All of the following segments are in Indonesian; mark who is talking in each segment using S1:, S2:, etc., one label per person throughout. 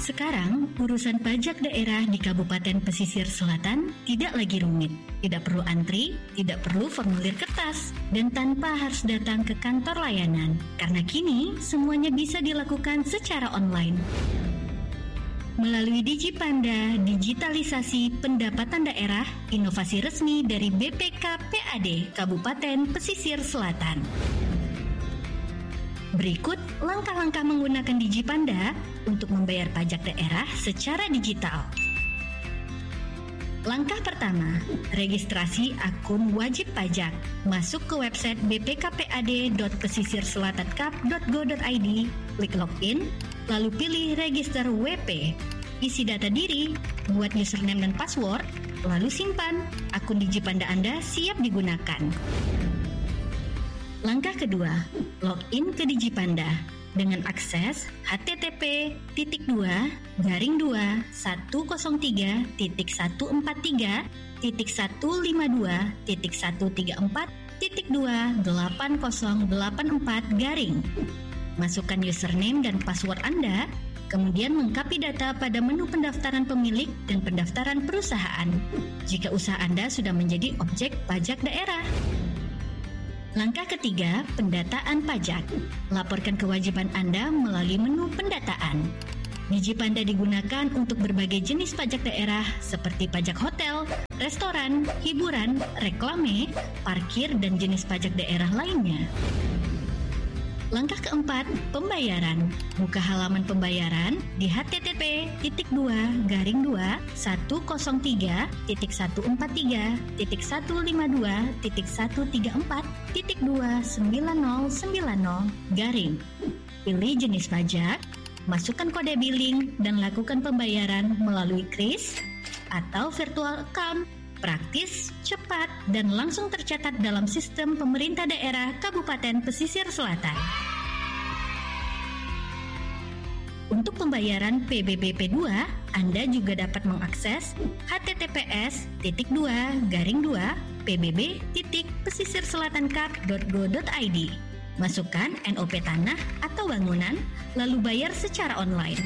S1: Sekarang, urusan pajak daerah di Kabupaten Pesisir Selatan tidak lagi rumit. Tidak perlu antri, tidak perlu formulir kertas, dan tanpa harus datang ke kantor layanan. Karena kini, semuanya bisa dilakukan secara online. Melalui Digipanda, digitalisasi pendapatan daerah, inovasi resmi dari BPKPAD Kabupaten Pesisir Selatan. Berikut langkah-langkah menggunakan Digipanda untuk membayar pajak daerah secara digital. Langkah pertama, registrasi akun wajib pajak. Masuk ke website bpkpad.pesisirselatankap.go.id, klik login, lalu pilih register WP. Isi data diri, buat username dan password, lalu simpan. Akun Digipanda Anda siap digunakan. Langkah kedua, login ke Digipanda dengan akses http://103.113.134.28084. Masukkan username dan password Anda, kemudian lengkapi data pada menu pendaftaran pemilik dan pendaftaran perusahaan jika usaha Anda sudah menjadi objek pajak daerah. Langkah ketiga, pendataan pajak. Laporkan kewajiban Anda melalui menu pendataan. Digipanda digunakan untuk berbagai jenis pajak daerah seperti pajak hotel, restoran, hiburan, reklame, parkir, dan jenis pajak daerah lainnya. Langkah keempat, pembayaran. Buka halaman pembayaran di http://103.113.134.29090. Pilih jenis pajak, masukkan kode billing, dan lakukan pembayaran melalui kris atau virtual account. Praktis, cepat, dan langsung tercatat dalam sistem pemerintah daerah Kabupaten Pesisir Selatan. Untuk pembayaran PBBP 2, Anda juga dapat mengakses https://pbb.psisirselatankap.go.id. Masukkan NOP tanah atau bangunan, lalu bayar secara online.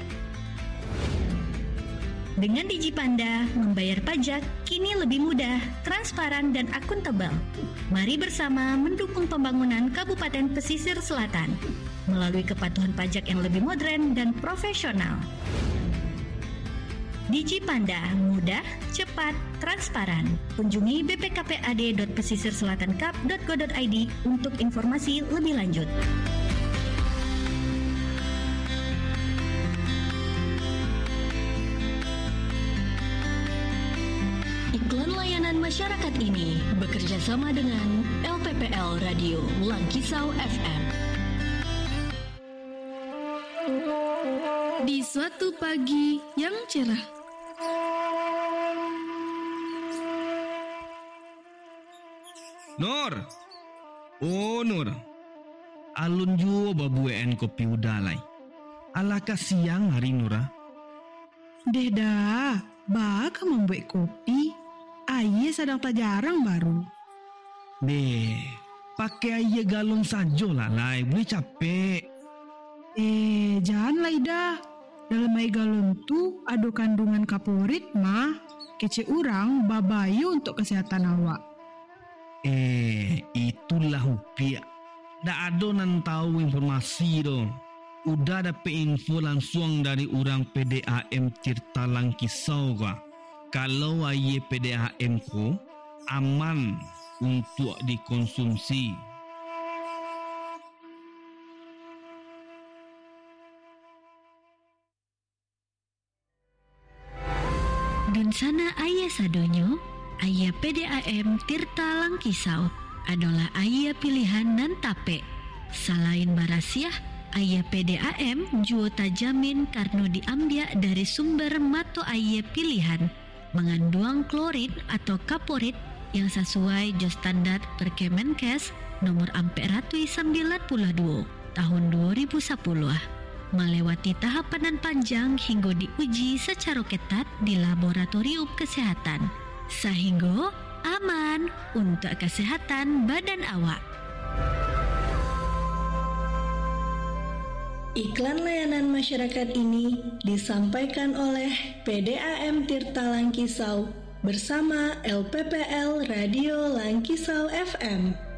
S1: Dengan Digipanda, membayar pajak kini lebih mudah, transparan, dan akuntabel. Mari bersama mendukung pembangunan Kabupaten Pesisir Selatan melalui kepatuhan pajak yang lebih modern dan profesional. Digipanda, mudah, cepat, transparan. Kunjungi bpkpad.pesisirselatankap.go.id untuk informasi lebih lanjut. Iklan layanan masyarakat ini bekerja sama dengan LPPL Radio Langkisau FM.
S2: Di suatu pagi yang cerah,
S3: Nur, oh Nur, alun juo babuen kopi udalai. Alakah siang hari Nura?
S4: Deda, baka membuat kopi. Ayah sedang tak jarang baru.
S3: Deh, pakai ayah galon saja lah, boleh capek.
S4: Janganlah Ida. Dalam ayah galon tu ada kandungan kaporit mah. Kece urang babayu untuk kesehatan awak.
S3: Itulah upia. Dak ada nan tahu informasi do. Udah dapet info langsung dari orang PDAM Tirta Langkisau kah. Kalau air PDAM ko aman untuk dikonsumsi.
S1: Dan sana ayah sadonyo, ayah PDAM Tirta Langkisau adalah ayah pilihan nan tape. Selain barasiah, ayah PDAM juo tajamin karena diambil dari sumber mato ayah pilihan. Mengandung klorin atau kaporit yang sesuai jo standar Perkemenkes nomor 492 tahun 2010, melewati tahapan panjang hingga diuji secara ketat di laboratorium kesehatan, sehingga aman untuk kesehatan badan awak.
S5: Iklan layanan masyarakat ini disampaikan oleh PDAM Tirta Langkisau bersama LPPL Radio Langkisau FM.